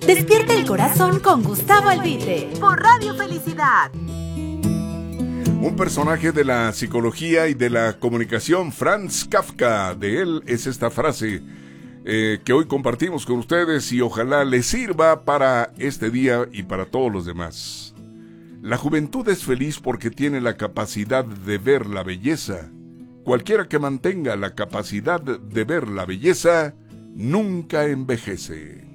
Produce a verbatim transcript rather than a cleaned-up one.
Despierta el corazón con Gustavo Albite por Radio Felicidad. Un personaje de la psicología y de la comunicación, Franz Kafka. De él es esta frase eh, que hoy compartimos con ustedes y ojalá les sirva para este día y para todos los demás. La juventud es feliz porque tiene la capacidad de ver la belleza. Cualquiera que mantenga la capacidad de ver la belleza nunca envejece.